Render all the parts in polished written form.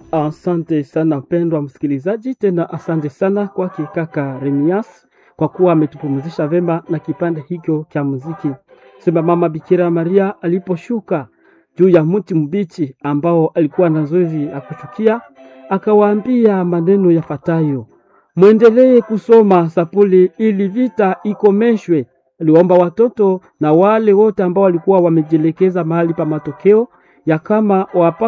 Asante sana mpendwa msikilizaji, tena asante sana kwa kaka Remias kwa kuwa ametupumzisha vema na kipande hicho cha muziki. Sema mama Bikira Maria aliposhuka juu ya mti mbichi ambao alikuwa na zoezi ya kushukia, akawaambia maneno yafuatayo: mwendelee kusoma sapuli ili vita ikomeshwe. Aliomba watoto na wale wote ambao walikuwa wamejielekeza mahali pa matokeo ya kama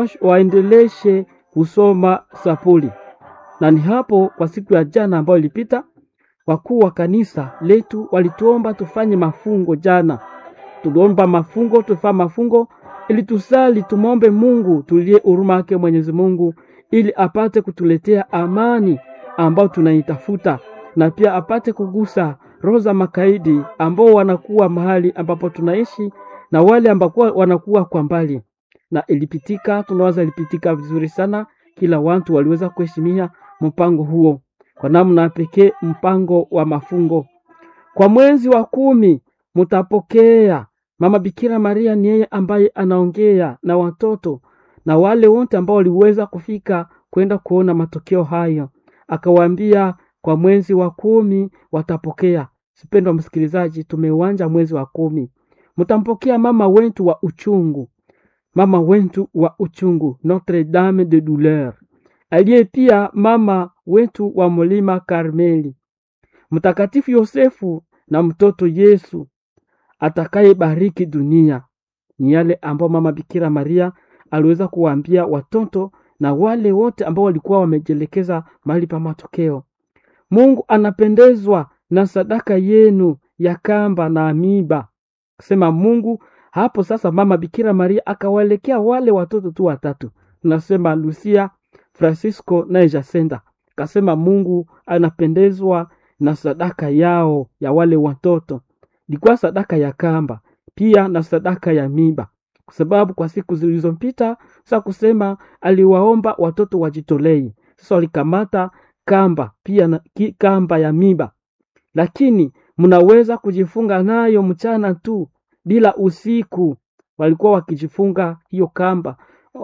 waendeleshe kusoma sapuli. Na ni hapo kwa siku ya jana ambayo ilipita, wakuu wa kanisa letu walituomba tufanye mafungo jana. Tuliomba mafungo, tufanye mafungo ili tusali, tumombe Mungu tulie huruma yake Mwenyezi Mungu ili apate kutuletea amani ambao tunaitafuta, na pia apate kugusa roho za makaidi ambao wanakuwa mahali ambapo tunaishi na wale ambao wanakuwa kwa mbali. Na ilipitika, tunawaza ilipitika vizuri sana. Kila watu waliweza kuheshimia mpango huo. Kwa namna pekee mpango wa mafungo. Kwa mwezi wa 10 mtapokea. Mama Bikira Maria ni yeye ambaye anaongea na watoto na wale wote ambao waliweza kufika kwenda kuona matokeo hayo. Akawaambia kwa mwezi wa 10 watapokea. Sipendwa msikilizaji, tumeuanja mwezi wa 10. Mtampokea mama wetu wa uchungu. Mama wetu wa uchungu, Notre Dame de Douleur, aliye pia mama wetu wa Mlima Karmeli. Mtakatifu Yosefu na mtoto Yesu atakaye bariki dunia. Ni yale ambao mama Bikira Maria aliweza kuwaambia watoto na wale wote ambao walikuwa wamejielekeza mahali pa matokeo. Mungu anapendezwa na sadaka yenu ya kamba na amiba. Kusema Mungu hapo sasa, mama Bikira Maria akawaelekea wale watoto tu watatu. Tunasema Lucia, Francisco na Jacinta. Kasema Mungu anapendezwa na sadaka yao ya wale watoto. Ilikuwa sadaka ya kamba, pia na sadaka ya miba. Kwa sababu kwa siku zilizopita sasa kusema aliwaomba watoto wajitolei. Sasa walikamata kamba, pia na kamba ya miba. Lakini mnaweza kujifunga nayo mchana tu bila usiku. Walikuwa wakijifunga hiyo kamba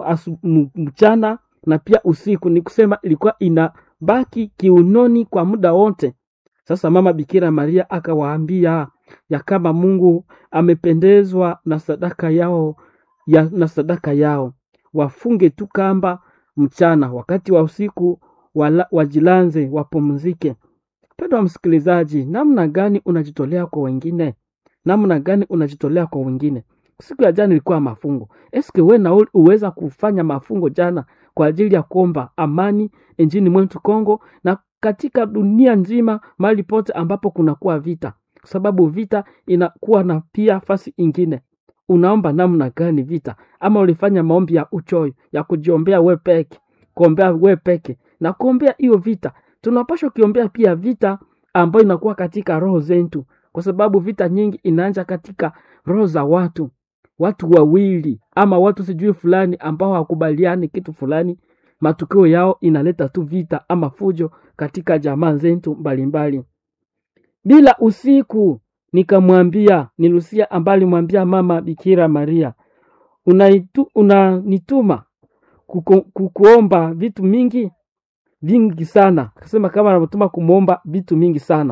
mchana na pia usiku. Ni kusema ilikuwa inabaki kiunoni kwa muda wote. Sasa mama Bikira Maria akawaambia ya kama Mungu amependezwa na sadaka yao na sadaka yao. Wafunge tu kamba mchana, wakati wa usiku wajilanze, wapumzike. Pendwa msikilizaji, namna gani unajitolea kwa wengine? Namna gani unajitolea kwa wengine? Siku ya jana ilikuwa mafungo. Eske wewe na uweza kufanya mafungo jana kwa ajili ya kuomba amani nchini mwetu Kongo na katika dunia nzima mahali pote ambapo kunakuwa vita? Kwa sababu vita inakuwa na pia fasi ingine. Unaomba namna gani vita? Ama ulifanya maombi ya uchoyo, ya kujiombea wewe peke, kuombea wewe peke na kuombea hiyo vita? Tunapaswa kuombea pia vita ambayo inakuwa katika roho zetu, kwa sababu vita nyingi inaanza katika roho za watu wawili ama watu sijui fulani ambao hawakubaliani kitu fulani. Matukio yao inaleta tu vita ama fujo katika jamaa zetu mbalimbali. Bila usiku nikamwambia, ni Lucia ambaye alimwambia mama Bikira Maria, unanituma kukuomba vitu vingi sana. Akasema kama anatuma kumuomba vitu mingi sana.